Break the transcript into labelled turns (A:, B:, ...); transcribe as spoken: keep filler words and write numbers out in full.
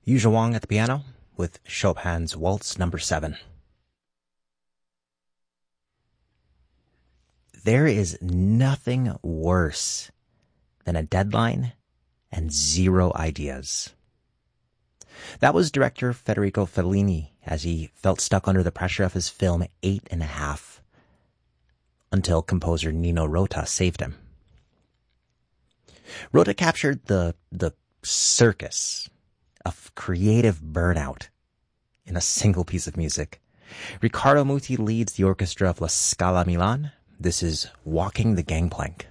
A: Yu Zhuang at the piano with Chopin's Waltz Number seven. There is nothing worse than a deadline and zero ideas. That was director Federico Fellini as he felt stuck under the pressure of his film Eight and a Half, until composer Nino Rota saved him. Rota captured the the circus of creative burnout in a single piece of music. Riccardo Muti leads the orchestra of La Scala Milan. This is Walking the Gangplank.